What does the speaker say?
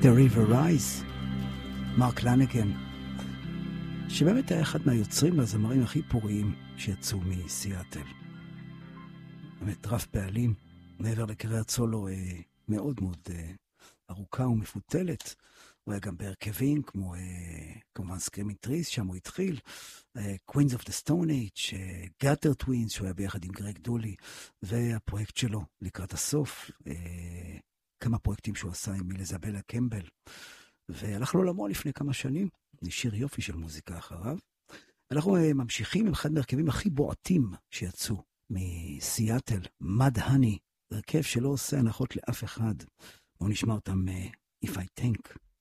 The River Rise, מרק לנגן, שבאמת היה אחד מהיוצרים והזמרים הכי פוריים שיצאו מסיאטל. באמת רב פעלים, מעבר לקריאת סולו מאוד מאוד ארוכה ומפותלת. הוא היה גם בהרכבים כמו כמובן סקרימינג טריס, שם הוא התחיל, Queens of the Stone Age, גאטר טווינס, שהוא היה ביחד עם גרג דולי, והפרויקט שלו לקראת הסוף, כמה פרויקטים שהוא עשה עם איזבלה קמבל, והלך לעולמו לפני כמה שנים, נשאיר יופי של מוזיקה אחריו. אנחנו ממשיכים עם אחד מהרכבים הכי בועטים שיצאו מסיאטל, מד הני, הרכב שלא עושה הנחות לאף אחד. בואו נשמע אותם If I Think.